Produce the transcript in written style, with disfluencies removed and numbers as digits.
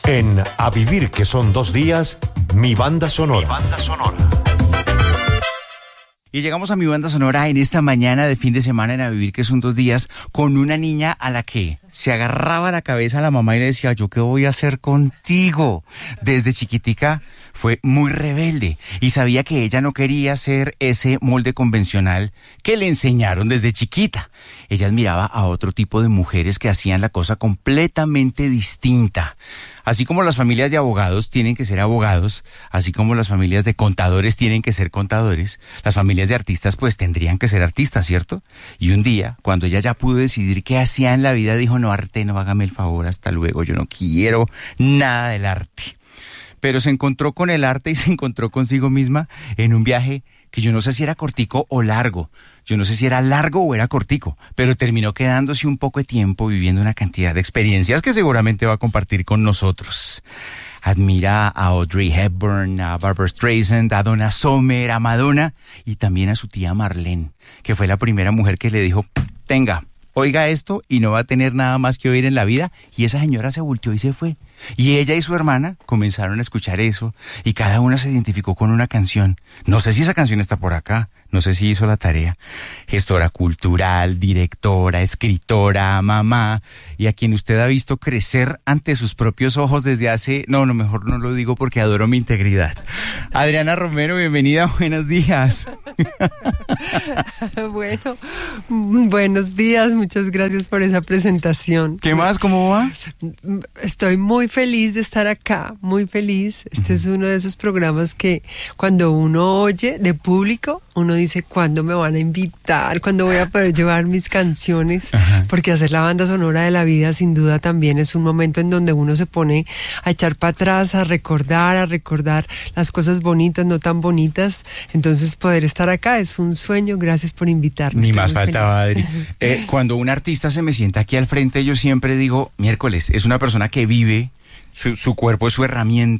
En A Vivir que son 2 días, mi banda sonora. Mi banda sonora. Y llegamos a mi banda sonora en esta mañana de fin de semana en A Vivir que son 2 días con una niña a la que se agarraba la cabeza a la mamá y le decía, ¿yo qué voy a hacer contigo? Desde chiquitica fue muy rebelde y sabía que ella no quería ser ese molde convencional que le enseñaron desde chiquita. Ella admiraba a otro tipo de mujeres que hacían la cosa completamente distinta. Así como las familias de abogados tienen que ser abogados, así como las familias de contadores tienen que ser contadores, las familias de artistas pues tendrían que ser artistas, ¿cierto? Y un día, cuando ella ya pudo decidir qué hacía en la vida, dijo, no, arte, no, hágame el favor, hasta luego, yo no quiero nada del arte. Pero se encontró con el arte y se encontró consigo misma en un viaje que yo no sé si era cortico o largo. Yo no sé si era largo o era cortico, pero terminó quedándose un poco de tiempo viviendo una cantidad de experiencias que seguramente va a compartir con nosotros. Admira a Audrey Hepburn, a Barbra Streisand, a Donna Summer, a Madonna y también a su tía Marlene, que fue la primera mujer que le dijo, tenga, oiga esto y no va a tener nada más que oír en la vida. Y esa señora se volteó y se fue. Y ella y su hermana comenzaron a escuchar eso y cada una se identificó con una canción. No sé si esa canción está por acá, no sé si hizo la tarea. Gestora cultural, directora, escritora, mamá, y a quien usted ha visto crecer ante sus propios ojos desde hace... No, mejor no lo digo porque adoro mi integridad. Adriana Romero, bienvenida, buenos días. Bueno, buenos días, muchas gracias por esa presentación. ¿Qué más? ¿Cómo va? Estoy muy feliz de estar acá, muy feliz. Este es uno de esos programas que cuando uno oye de público, uno dice, ¿cuándo me van a invitar? ¿Cuándo voy a poder llevar mis canciones? Ajá. Porque hacer la banda sonora de la vida sin duda también es un momento en donde uno se pone a echar para atrás, a recordar las cosas bonitas, no tan bonitas. Entonces poder estar acá es un sueño. Gracias por invitarme. Ni Estoy más muy faltaba, feliz. Adri. Cuando un artista se me sienta aquí al frente, yo siempre digo, miércoles, es una persona que vive, su cuerpo es su herramienta.